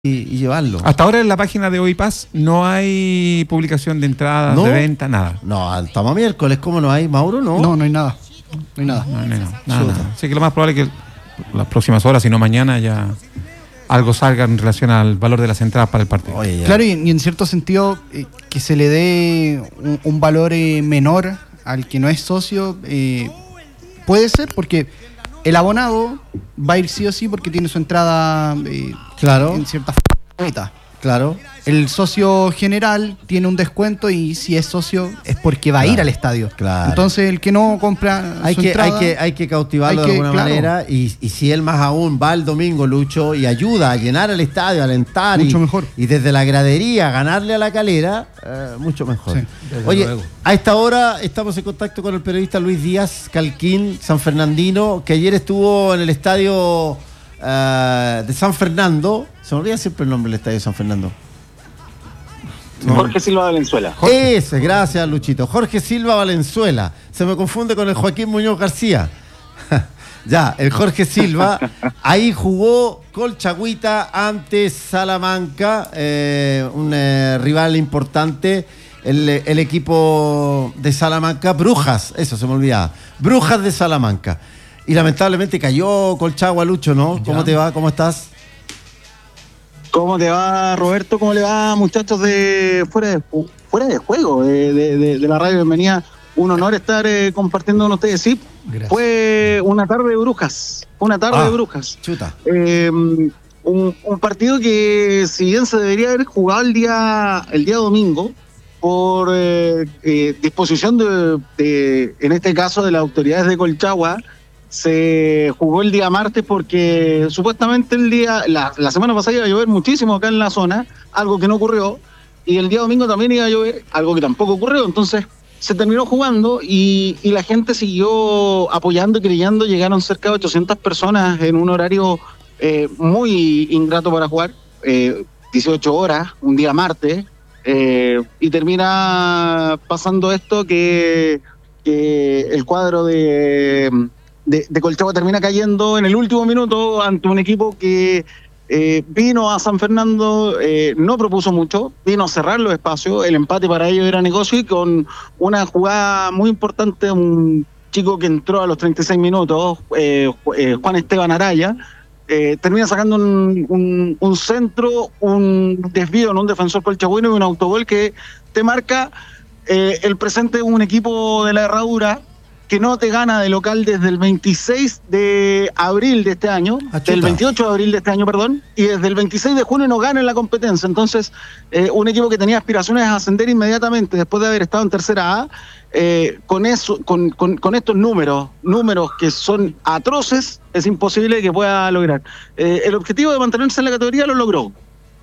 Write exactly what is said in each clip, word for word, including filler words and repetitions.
Y, y llevarlo. Hasta ahora en la página de Hoypass no hay publicación de entradas, ¿No? de venta, nada. No, estamos a miércoles, ¿cómo no hay, Mauro? No, No, no hay nada. No hay nada. No, no, no, nada, nada. Así que lo más probable es que las próximas horas, si no mañana, ya algo salga en relación al valor de las entradas para el partido. Oye, Claro, y, y en cierto sentido, eh, que se le dé un, un valor eh, menor al que no es socio, eh, puede ser porque el abonado va a ir sí o sí porque tiene su entrada eh, claro, en cierta forma. claro. El socio general tiene un descuento y si es socio es porque va Claro, a ir al estadio. claro. Entonces el que no compra Hay su que, entrada, hay, que, hay que cautivarlo hay que, de alguna claro. manera y, y si él más aún va el domingo, Lucho, y ayuda a llenar el estadio, a alentar Mucho y, mejor. y desde la gradería ganarle a la Calera, eh, mucho mejor. Sí, Oye, luego. a esta hora estamos en contacto con el periodista Luis Díaz Calquín, sanfernandino, que ayer estuvo en el estadio uh, de San Fernando. Se me olvida siempre el nombre del estadio de San Fernando. No. Jorge Silva Valenzuela. Ese, gracias Luchito. Jorge Silva Valenzuela. Se me confunde con el Joaquín Muñoz García. Ya, el Jorge Silva. Ahí jugó Colchagüita ante Salamanca, eh, un eh, rival importante. El, el equipo de Salamanca, Brujas, eso se me olvidaba. Brujas de Salamanca. Y lamentablemente cayó Colchagua, Lucho, ¿no? Ya. ¿Cómo te va? ¿Cómo estás? ¿Cómo te va, Roberto? ¿Cómo le va, muchachos de fuera de, fuera de juego de, de, de, de la radio? Bienvenida. Un honor estar eh, compartiendo con ustedes. Sí, Gracias. fue una tarde de brujas. Una tarde Ah, de brujas. Chuta. Eh, un, un partido que, si bien se debería haber jugado el día, el día domingo, por eh, eh, disposición de, de, en este caso, de las autoridades de Colchagua, se jugó el día martes porque supuestamente el día la, la semana pasada iba a llover muchísimo acá en la zona, algo que no ocurrió, y el día domingo también iba a llover, algo que tampoco ocurrió. Entonces se terminó jugando y, y la gente siguió apoyando y creyendo. Llegaron cerca de ochocientas personas en un horario eh, muy ingrato para jugar, eh, dieciocho horas, un día martes, eh, y termina pasando esto que, que el cuadro de... de, de Colchagua termina cayendo en el último minuto ante un equipo que eh, vino a San Fernando, eh, no propuso mucho, vino a cerrar los espacios, el empate para ellos era negocio, y con una jugada muy importante, un chico que entró a los treinta y seis minutos, eh, eh, Juan Esteban Araya, eh, termina sacando un, un, un centro, un desvío en un defensor colchagüino y un autogol que te marca eh, el presente de un equipo de la Herradura que no te gana de local desde el veintiséis de abril de este año, Ah, del chuta. veintiocho de abril de este año, perdón, y desde el veintiséis de junio no gana en la competencia. Entonces, eh, un equipo que tenía aspiraciones a ascender inmediatamente después de haber estado en tercera A, eh, con eso, con, con, con estos números, números que son atroces, es imposible que pueda lograr. Eh, el objetivo de mantenerse en la categoría lo logró,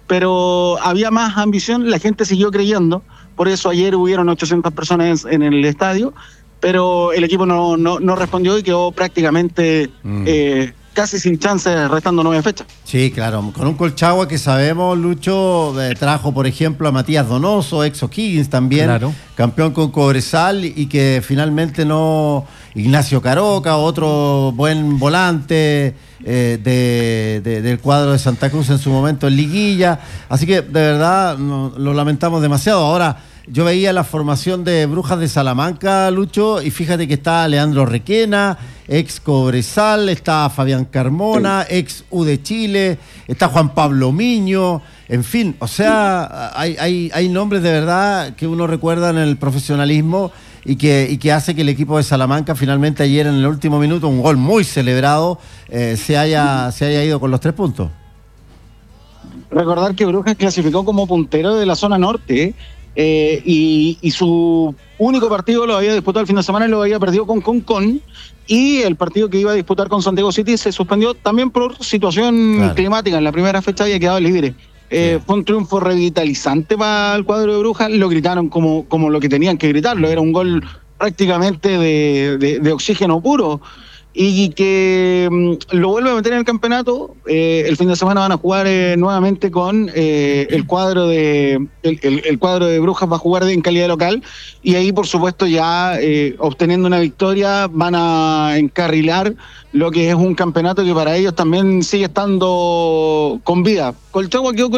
pero había más ambición, la gente siguió creyendo, por eso ayer hubieron ochocientas personas en, en el estadio, pero el equipo no, no, no respondió y quedó prácticamente Mm. eh, casi sin chances, restando nueve fechas. Sí, claro, con un Colchagua que sabemos, Lucho, eh, trajo por ejemplo a Matías Donoso, ex O'Higgins también, Claro. campeón con Cobresal, y que finalmente no, Ignacio Caroca, otro buen volante eh, de, de- del cuadro de Santa Cruz en su momento en liguilla, así que de verdad no, lo lamentamos demasiado. Ahora, yo veía la formación de Brujas de Salamanca, Lucho, y fíjate que está Leandro Requena, ex Cobresal, está Fabián Carmona, ex U de Chile, está Juan Pablo Miño, en fin, o sea, hay, hay, hay nombres de verdad que uno recuerda en el profesionalismo y que, y que hace que el equipo de Salamanca finalmente ayer en el último minuto, un gol muy celebrado, eh, se, haya, se haya ido con los tres puntos. Recordar que Brujas clasificó como puntero de la zona norte, eh, y, y su único partido lo había disputado el fin de semana y lo había perdido con Concón, y el partido que iba a disputar con Santiago City se suspendió también por situación Claro. climática. En la primera fecha había quedado libre. Eh, Sí. Fue un triunfo revitalizante para el cuadro de Brujas, lo gritaron como, como lo que tenían que gritarlo, era un gol prácticamente de, de, de oxígeno puro. y que mm, lo vuelve a meter en el campeonato. Eh, el fin de semana van a jugar eh, nuevamente con eh, el cuadro de el, el, el cuadro de Brujas, va a jugar de, en calidad local, y ahí por supuesto ya eh, obteniendo una victoria van a encarrilar lo que es un campeonato que para ellos también sigue estando con vida. Colchagua quedó con